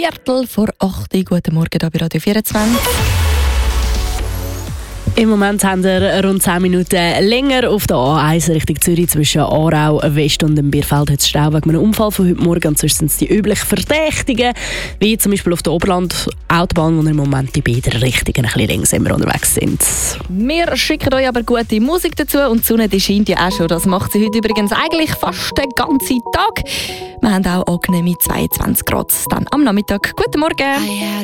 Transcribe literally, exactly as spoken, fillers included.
Viertel vor acht. Guten Morgen hier bei Radio vierundzwanzig. Im Moment haben wir rund zehn Minuten länger auf der A eins Richtung Zürich zwischen Aarau West und dem Bierfeld hat es Stau wegen einem Unfall von heute Morgen. Und sonst sind es die üblichen Verdächtigen, wie zum Beispiel auf der Oberland-Autobahn, wo wir im Moment in beiden Richtungen ein bisschen langsamer unterwegs sind. Wir schicken euch aber gute Musik dazu und die Sonne die scheint ja auch schon. Das macht sie heute übrigens eigentlich fast den ganzen Tag. Wir haben auch angenehme zweiundzwanzig Grad dann am Nachmittag. Guten Morgen!